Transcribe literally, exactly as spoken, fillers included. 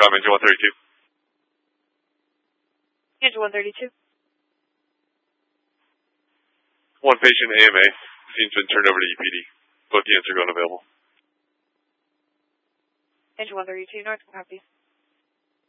com, engine one thirty-two. Engine one thirty-two. One patient A M A. Scene's been turned over to E P D. Both units are going available. Engine one thirty-two, North, copy.